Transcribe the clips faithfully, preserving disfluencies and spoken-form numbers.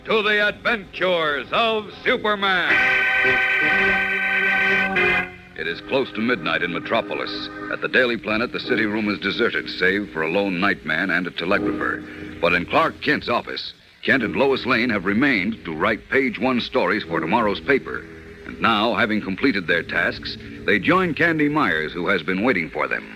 to the adventures of Superman. It is close to midnight in Metropolis. At the Daily Planet, the city room is deserted, save for a lone nightman and a telegrapher. But in Clark Kent's office, Kent and Lois Lane have remained to write page one stories for tomorrow's paper. And now, having completed their tasks, they join Candy Myers, who has been waiting for them.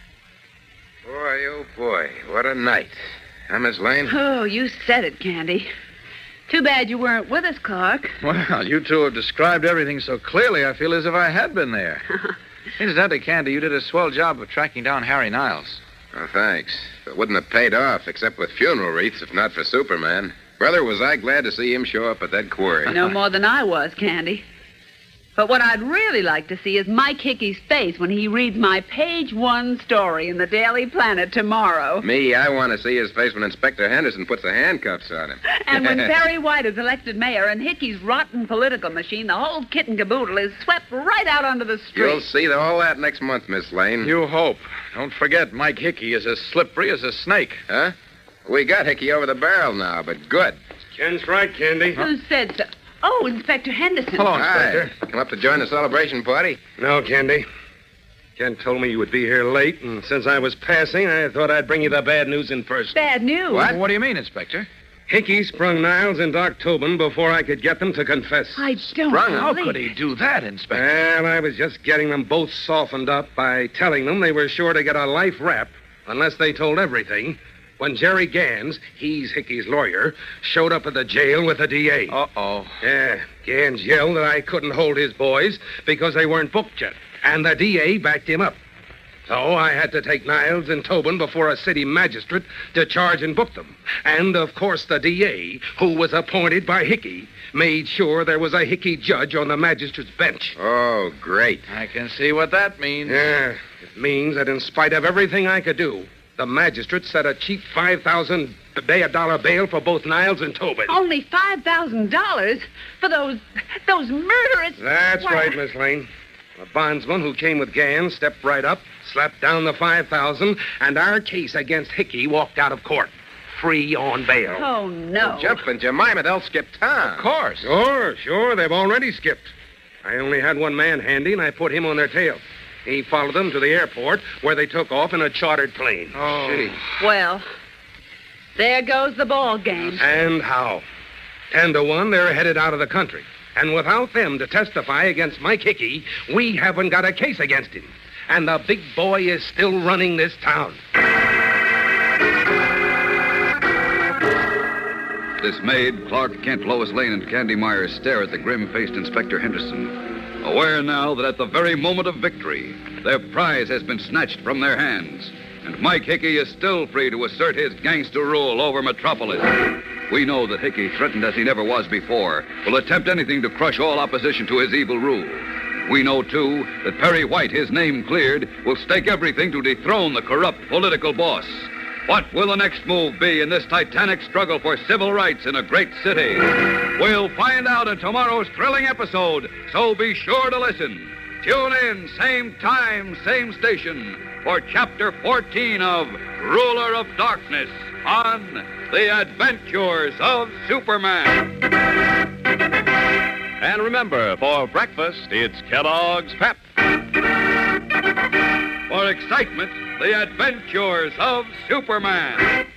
Boy, oh boy, what a night. Huh, Miss Lane? Oh, you said it, Candy. Too bad you weren't with us, Clark. Well, you two have described everything so clearly, I feel as if I had been there. Incidentally, Candy, you did a swell job of tracking down Harry Niles. Oh, thanks. It wouldn't have paid off, except with funeral wreaths, if not for Superman. Brother, was I glad to see him show up at that quarry. No more than I was, Candy. But what I'd really like to see is Mike Hickey's face when he reads my page one story in the Daily Planet tomorrow. Me, I want to see his face when Inspector Henderson puts the handcuffs on him. And when Perry White is elected mayor and Hickey's rotten political machine, the whole kit and caboodle is swept right out onto the street. You'll see all that next month, Miss Lane. You hope. Don't forget, Mike Hickey is as slippery as a snake. Huh? We got Hickey over the barrel now, but good. Ken's right, Candy. Who said so? Oh, Inspector Henderson. Hello, Inspector. Hi. Come up to join the celebration party? No, Candy. Ken told me you would be here late, and since I was passing, I thought I'd bring you the bad news in person. Bad news? What? What do you mean, Inspector? Hickey sprung Niles into October before I could get them to confess. I don't Sprung? How believe could he do that, Inspector? Well, I was just getting them both softened up by telling them they were sure to get a life rap unless they told everything when Jerry Gans, he's Hickey's lawyer, showed up at the jail with the D A. Uh-oh. Yeah, Gans yelled that I couldn't hold his boys because they weren't booked yet, and the D A backed him up. So I had to take Niles and Tobin before a city magistrate to charge and book them. And, of course, the D A, who was appointed by Hickey, made sure there was a Hickey judge on the magistrate's bench. Oh, great. I can see what that means. Yeah, it means that in spite of everything I could do, the magistrate set a cheap five thousand dollar bail for both Niles and Tobin. Only five thousand dollars for those those murderous... That's Why- right, Miss Lane. The bondsman who came with Gans stepped right up, slapped down the five thousand, and our case against Hickey walked out of court, free on bail. Oh, no. Jumping Jemima, they'll skip town. Of course. Sure, sure, they've already skipped. I only had one man handy, and I put him on their tail. He followed them to the airport, where they took off in a chartered plane. Oh. Gee. Well, there goes the ball game. And how? Ten to one, they're headed out of the country. And without them to testify against Mike Hickey, we haven't got a case against him. And the big boy is still running this town. Dismayed, Clark Kent, Lois Lane, and Candy Myers stare at the grim-faced Inspector Henderson, aware now that at the very moment of victory, their prize has been snatched from their hands, and Mike Hickey is still free to assert his gangster rule over Metropolis. We know that Hickey, threatened as he never was before, will attempt anything to crush all opposition to his evil rule. We know, too, that Perry White, his name cleared, will stake everything to dethrone the corrupt political boss. What will the next move be in this titanic struggle for civil rights in a great city? We'll find out in tomorrow's thrilling episode, so be sure to listen. Tune in, same time, same station, for Chapter fourteen of Ruler of Darkness on The Adventures of Superman. And remember, for breakfast, it's Kellogg's Pep. For excitement, The Adventures of Superman.